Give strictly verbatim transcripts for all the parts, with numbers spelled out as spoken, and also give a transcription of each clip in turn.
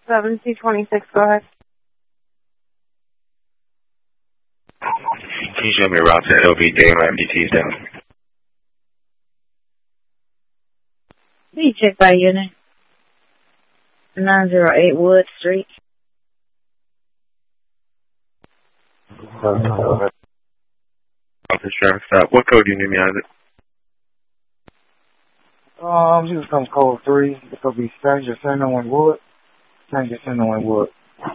seven C twenty-six, go ahead. Can you show me a route to L V Daylight M D T's down? Be checked by unit. nine oh eight Wood Street. Office traffic stop. What code do you need me on it? Um, just come code three. It's gonna be Stranger Center in Wood. Stranger Center in Wood.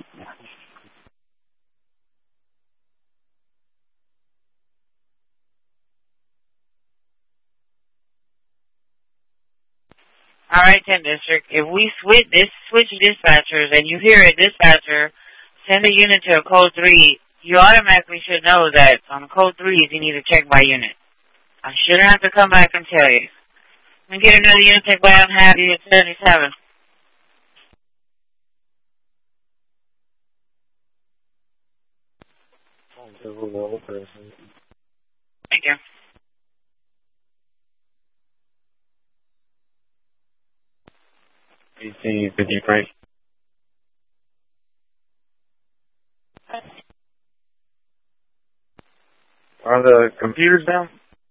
All right, ten District. If we switch this, switch dispatchers, and you hear a dispatcher send a unit to a code three, you automatically should know that on code threes you need to check by unit. I shouldn't have to come back and tell you. Let me get another unit check by on half unit seventy-seven. Thank you. You see the Jeep right? Are the computers down?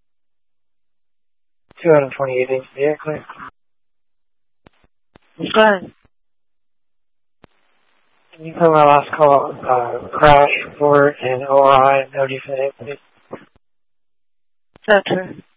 two twenty-eight inch, yeah, clear. Go ahead. Can you put my last call, uh, crash report and O R I, no definitive, please? Sector.